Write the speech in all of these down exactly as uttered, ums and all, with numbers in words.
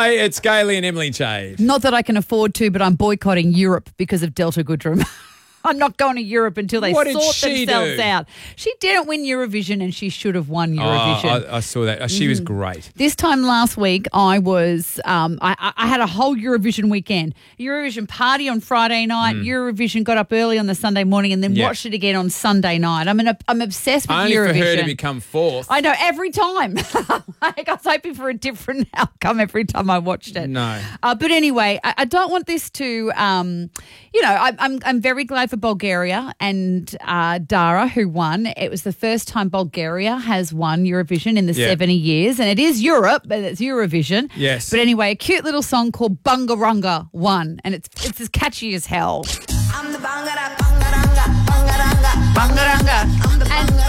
Hi, it's Gailey and Emily Jade. Not that I can afford to, but I'm boycotting Europe because of Delta Goodrum. I'm not going to Europe until they What did sort she themselves do? out. She didn't win Eurovision and she should have won Oh, Eurovision. I, I saw that. Oh, she was great. This time last week, I was, um, I, I I had a whole Eurovision weekend. Eurovision party on Friday night. Eurovision got up early on the Sunday morning and then Mm. Yeah. watched it again on Sunday night. I'm, an, I'm obsessed with Only Eurovision. for her to become fourth. I know, every time. Like, I was hoping for a different outcome every time I watched it. No. Uh, but anyway, I, I don't want this to, um, you know, I, I'm I'm very glad for Bulgaria and uh, Dara, who won. It was the first time Bulgaria has won Eurovision in the Yeah. seventy years. And it is Europe, but it's Eurovision. Yes. But anyway, a cute little song called Bungarunga won. And it's, it's as catchy as hell. I'm the bangara, bangaranga, bangaranga, Bungarunga.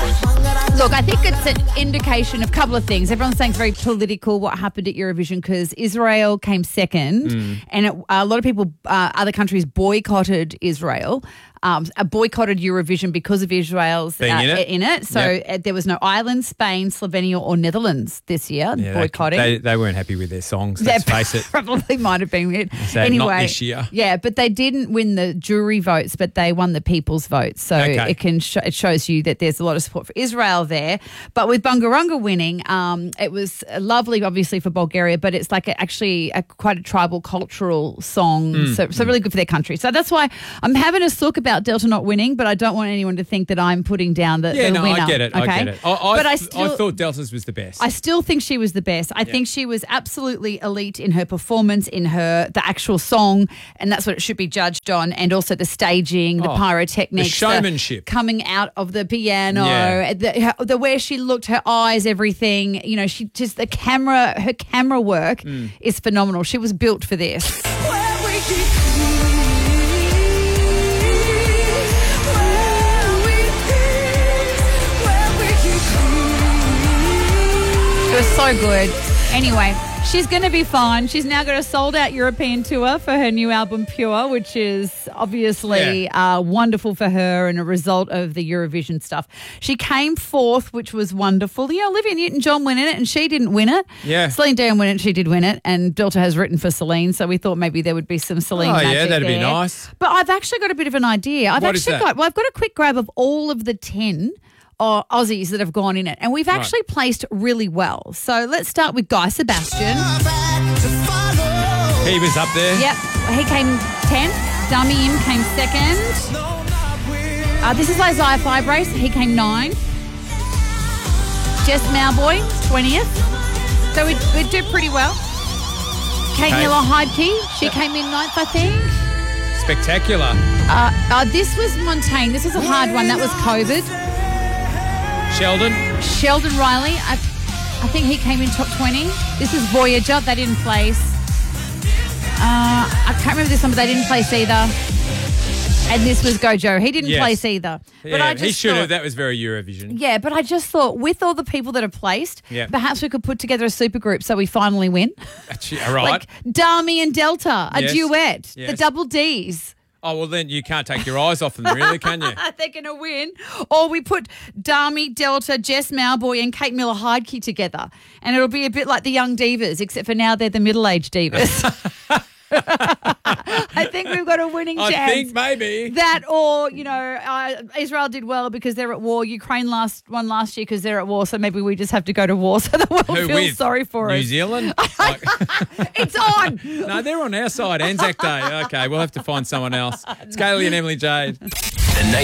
And look, I think it's an indication of a couple of things. Everyone's saying it's very political what happened at Eurovision because Israel came second Mm. and it, a lot of people, uh, other countries boycotted Israel. Um, uh, boycotted Eurovision because of Israel's Being uh, in it? in it. So Yep. uh, there was no Ireland, Spain, Slovenia or Netherlands this year Yeah, they- boycotting. They, they weren't happy with their songs, let's That face it. probably might have been it. So not anyway, this year. Yeah, but they didn't win the jury votes, but they won the people's votes. So Okay. it can sh- it shows you that there's a lot of support for Israel there. But with Bungarunga winning, um, it was lovely, obviously for Bulgaria, but it's like a, actually a, quite a tribal cultural song. Mm, So, so really good for their country. So that's why I'm having a sook about Delta not winning, but I don't want anyone to think that I'm putting down the, Yeah, the no, winner. I get it. Okay? I get it. I, I, but I I still thought Delta's was the best. I still think she was the best. I think she was absolutely elite in her performance, in her the actual song, and that's what it should be judged on. And also the staging, the Oh, pyrotechnics, the showmanship. coming out of the piano, Yeah. the, her- the where she looked, her eyes, everything. You know, she just the camera, her camera work Mm. is phenomenal. She was built for this. where we keep where we keep, where we keep. It was so good. Anyway, she's going to be fine. She's now got a sold-out European tour for her new album, Pure, which is obviously uh, wonderful for her and a result of the Eurovision stuff. She came fourth, which was wonderful. You know, Olivia Newton-John went in it and she didn't win it. Yeah. Celine Dion went it, she did win it, and Delta has written for Celine, so we thought maybe there would be some Celine Oh, yeah, magic that'd be there. nice. But I've actually got a bit of an idea. I've What is actually that? got, well, I've got a quick grab of all of the ten or Aussies that have gone in it. And we've actually placed really well. So let's start with Guy Sebastian. He was up there. Yep, he came tenth. Dummy In came second. Uh, this is Isaiah Firebrace. He came ninth. Jess Mauboy, twentieth. So we, we do pretty well. Kate Okay. Miller Heidke, she came in ninth, I think. Spectacular. Uh, uh, this was Montaigne. This was a hard one. That was COVID. Sheldon. Sheldon Riley, I, I think he came in top twenty. This is Voyager. They didn't place. Uh, I can't remember this one, but they didn't place either. And this was Gojo. He didn't Yes. place either. Yeah, but I just he should thought, have. That was very Eurovision. Yeah, but I just thought with all the people that have placed, Yeah. perhaps we could put together a super group so we finally win. Actually, all right. Like Dami and Delta, a Yes. duet, the Yes. double Ds. Oh, well, then you can't take your eyes off them, really, can you? They're going to win. Or we put Dami, Delta, Jess Mauboy and Kate Miller Heidke together. And it'll be a bit like the Young Divas, except for now they're the middle-aged divas. I think we've got a winning I chance. think maybe. That or, you know, uh, Israel did well because they're at war. Ukraine last won last year because they're at war. So maybe we just have to go to war so the world Who feels with? sorry for New us. Zealand? Like- It's on. no, they're on our side. Anzac Day. Okay, we'll have to find someone else. It's Gailey and Emily Jade. The